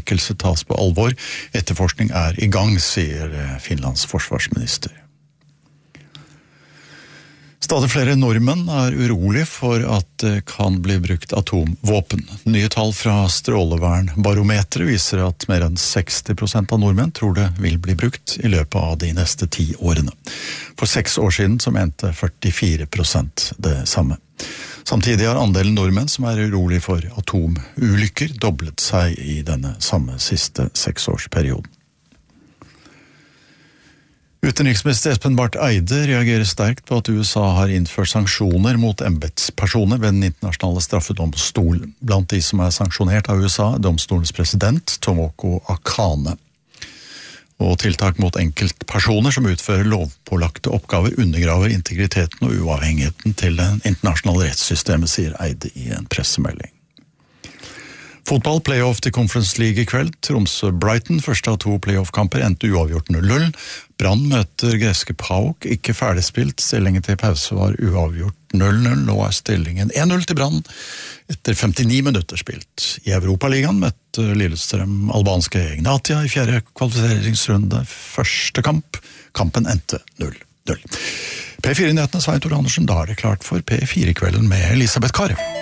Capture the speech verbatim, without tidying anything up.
fornektelse tas på alvor. Etterforskning er i gang, sier Finlands forsvarsminister. Stadig flere nordmenn er urolig for at det kan bli brukt atomvåpen. Nye tall fra strålevernbarometeret viser at mer enn seksti prosent av nordmenn tror det vil bli brukt i løpet av de neste ti årene. For seks år siden så mente førtifire prosent det samme. Samtidig har andelen nordmenn som er urolig for atomulykker doblet seg i denne samme siste seksårsperioden. Utenriksminister Espen Barth Eide reagerer sterkt på at U S A har innført sanksjoner mot embetspersoner ved den internasjonale straffedomstolen. Blant de som er sanksjonert av U S A er domstolens president, Tomoko Akane. Og tiltak mot enkeltpersoner som utfører lovpålagte oppgaver undergraver integriteten og uavhengigheten til det internasjonale rettssystemet, sier Eide i en pressemelding. Fotball playoff til Conference League i kveld. Tromsø-Brighton, første av to playoff-kamper, endte uavgjort null null. Brann møter greske PAOK, ikke ferdigspilt. Stillingen til pause var uavgjort null null. Nå er stillingen en null til Brann etter femtini minutter spilt. I Europaligaen møtte Lillestrøm albanske Ignatia i fjerde kvalifiseringsrunde. Første kamp. Kampen endte null null. P fire-nyhetene, Svein Tore Andersen. Da er det klart for P fire-kvelden med Elisabeth Kare.